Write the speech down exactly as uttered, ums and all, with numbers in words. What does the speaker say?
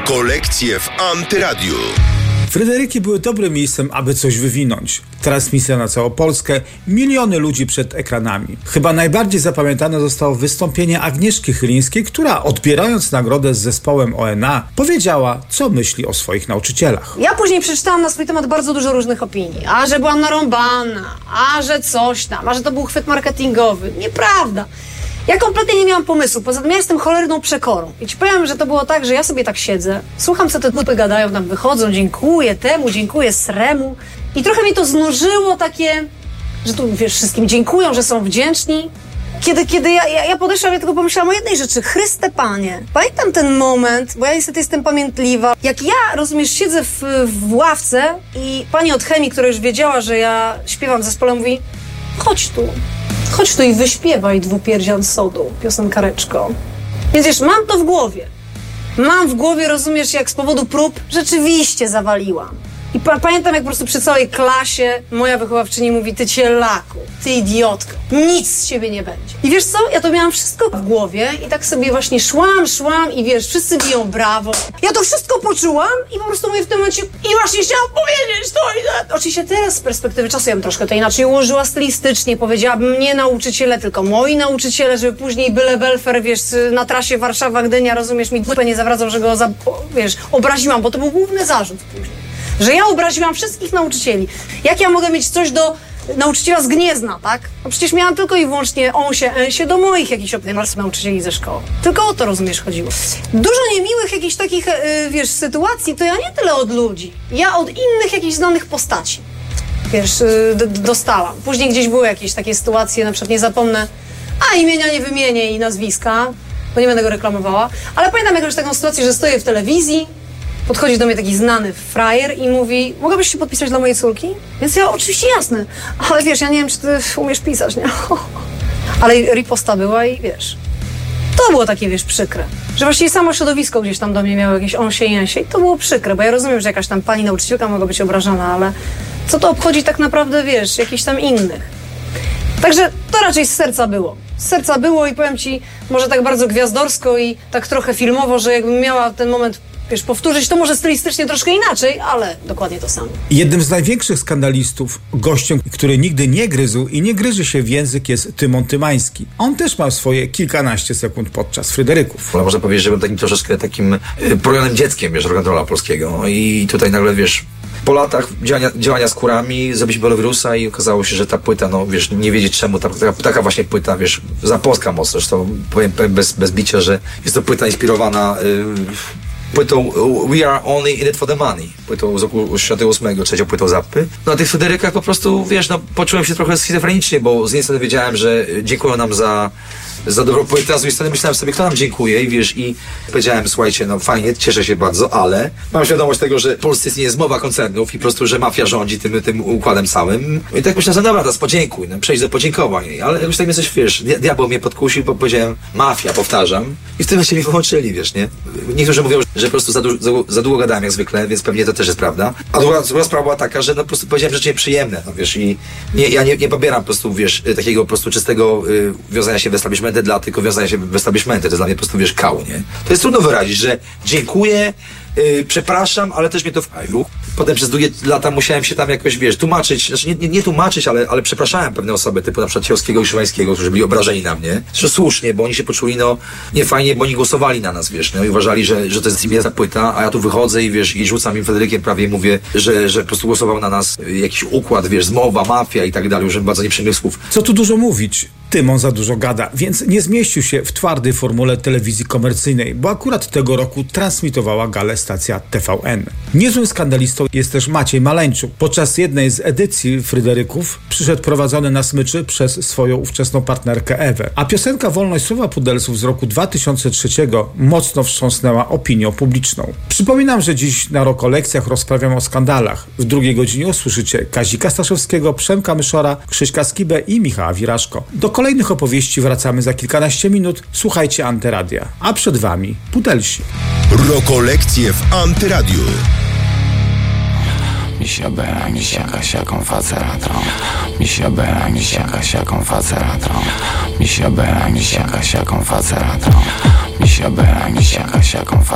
Rokolekcje w Antyradiu. Fryderyki były dobrym miejscem, aby coś wywinąć. Transmisja na całą Polskę, miliony ludzi przed ekranami. Chyba najbardziej zapamiętane zostało wystąpienie Agnieszki Chylińskiej, która odbierając nagrodę z zespołem O N A powiedziała, co myśli o swoich nauczycielach. Ja później przeczytałam na swój temat bardzo dużo różnych opinii. A że byłam narąbana, a że coś tam, a że to był chwyt marketingowy. Nieprawda. Ja kompletnie nie miałam pomysłu, poza tym ja jestem cholerną przekorą. I ci powiem, że to było tak, że ja sobie tak siedzę, słucham, co te typy gadają, tam wychodzą, dziękuję temu, dziękuję sremu. I trochę mi to znużyło takie, że tu, wiesz, wszystkim dziękują, że są wdzięczni. Kiedy, kiedy ja, ja, ja podeszłam, ja tylko pomyślałam o jednej rzeczy. Chryste Panie, pamiętam ten moment, bo ja niestety jestem pamiętliwa. Jak ja, rozumiesz, siedzę w, w ławce i pani od chemii, która już wiedziała, że ja śpiewam w zespole, mówi: chodź tu. Chodź tu i wyśpiewaj dwupierdzian sodu, piosenkareczko. Więc wiesz, mam to w głowie. Mam w głowie, rozumiesz, jak z powodu prób rzeczywiście zawaliłam. I pa- pamiętam, jak po prostu przy całej klasie moja wychowawczyni mówi: ty cielaku, ty idiotko, nic z ciebie nie będzie. I wiesz co, ja to miałam wszystko w głowie i tak sobie właśnie szłam, szłam i wiesz, wszyscy biją brawo. Ja to wszystko poczułam i po prostu mówię w tym momencie: i właśnie chciałam powiedzieć to i to. Oczywiście teraz z perspektywy czasu ja bym troszkę to inaczej ułożyła stylistycznie, powiedziałabym nie nauczyciele, tylko moi nauczyciele, żeby później byle belfer, wiesz, na trasie Warszawa-Gdynia, rozumiesz, mi dupę nie zawracał, że go, za, wiesz, obraziłam, bo to był główny zarzut później. Że ja obraziłam wszystkich nauczycieli. Jak ja mogę mieć coś do nauczyciela z Gniezna, tak? No przecież miałam tylko i wyłącznie onsie, ensie do moich jakichś optymalnych nauczycieli ze szkoły. Tylko o to, rozumiesz, chodziło. Dużo niemiłych jakichś takich, yy, wiesz, sytuacji, to ja nie tyle od ludzi. Ja od innych jakichś znanych postaci, wiesz, yy, d- dostałam. Później gdzieś były jakieś takie sytuacje, na przykład nie zapomnę, a imienia nie wymienię i nazwiska, bo nie będę go reklamowała, ale pamiętam jakąś taką sytuację, że stoję w telewizji, podchodzi do mnie taki znany frajer i mówi: mogłabyś się podpisać dla mojej córki? Więc ja oczywiście jasne, ale wiesz, ja nie wiem, czy ty umiesz pisać, nie? Ale riposta była i wiesz, to było takie, wiesz, przykre. Że właściwie samo środowisko gdzieś tam do mnie miało jakieś onsie i ensie i to było przykre, bo ja rozumiem, że jakaś tam pani nauczycielka mogła być obrażona, ale co to obchodzi tak naprawdę, wiesz, jakichś tam innych. Także to raczej z serca było. Z serca było i powiem ci, może tak bardzo gwiazdorsko i tak trochę filmowo, że jakbym miała ten moment, wiesz, powtórzyć, to może stylistycznie troszkę inaczej, ale dokładnie to samo. Jednym z największych skandalistów, gościem, który nigdy nie gryzł i nie gryzie się w język, jest Tymon Tymański. On też ma swoje kilkanaście sekund podczas Fryderyków. Można powiedzieć, że byłem takim troszeczkę takim y, projonym dzieckiem, wiesz, rock'n'rolla polskiego. I tutaj nagle, wiesz, po latach działania, działania z kurami zrobiliśmy Bolowirusa i okazało się, że ta płyta, no wiesz, nie wiedzieć czemu, ta, taka, taka właśnie płyta, wiesz, za polska mocno, zresztą powiem, powiem bez, bez bicia, że jest to płyta inspirowana y, płytą We Are Only In It For The Money, płytą z roku osiemdziesiątego ósmego, trzecią płytą Zappy. No na tych Fryderykach po prostu, wiesz, no poczułem się trochę schizofrenicznie, bo z jednej strony wiedziałem, że dziękują nam za za dobrą płytę, a z drugiej strony myślałem sobie, kto nam dziękuję i wiesz, i powiedziałem: słuchajcie, no fajnie, cieszę się bardzo, ale mam świadomość tego, że w Polsce jest nie jest mowa koncernów i po prostu, że mafia rządzi tym, tym układem całym. I tak myślałem, że dobra, teraz podziękuj, no, przejdź do podziękowań, ale jakoś tak mnie coś, wiesz, diabeł mnie podkusił, bo powiedziałem: mafia, powtarzam, i w tym momencie mnie wyłączyli, wiesz, nie? Niektórzy mówią, że po prostu za, du- za, za długo gadałem jak zwykle, więc pewnie to też jest prawda. A druga, druga sprawa była taka, że no po prostu powiedziałem rzeczy nieprzyjemne, no wiesz, i nie, ja nie, nie pobieram po prostu, wiesz, takiego po prostu czystego y, wiązania się w establishmenty dla tylko wiązania się w establishmenty. To jest dla mnie po prostu, wiesz, kał, nie? To jest trudno wyrazić, że dziękuję, yy, przepraszam, ale też mnie to wpajło. Potem przez długie lata musiałem się tam jakoś, wiesz, tłumaczyć, znaczy nie, nie, nie tłumaczyć, ale, ale przepraszałem pewne osoby, typu na przykład Cielskiego i Szymańskiego, którzy byli obrażeni na mnie. Zresztą słusznie, bo oni się poczuli, no, niefajnie, bo oni głosowali na nas, wiesz, no i uważali, że, że to jest imię za płyta, a ja tu wychodzę i wiesz, i rzucam im Fryderykiem prawie i mówię, że, że po prostu głosował na nas jakiś układ, wiesz, zmowa, mafia i tak dalej, użyłem bardzo nieprzyjemnych słów. Co tu dużo mówić? Tymon za dużo gada, więc nie zmieścił się w twardej formule telewizji komercyjnej, bo akurat tego roku transmitowała galę stacja T V N. Niezłym skandalistą jest też Maciej Maleńczuk. Podczas jednej z edycji Fryderyków przyszedł prowadzony na smyczy przez swoją ówczesną partnerkę Ewę, a piosenka Wolność Słowa Pudelsów z roku dwa tysiące trzeciego mocno wstrząsnęła opinią publiczną. Przypominam, że dziś na Rokolekcjach rozprawiam o skandalach. W drugiej godzinie usłyszycie Kazika Staszewskiego, Przemka Myszora, Krzyśka Skibę i Michała Wiraszko. Do kolejnych opowieści wracamy za kilkanaście minut. Słuchajcie Antyradia, a przed wami Pudelsi. Rokolekcje w Antyradiu. Misia bera, misia kasiaką faceratrą. Misia bera, misia kasiaką faceratrą. Misia bera, misia kasiaką faceratrą. Misia bera, misia kasiaką faceratrą.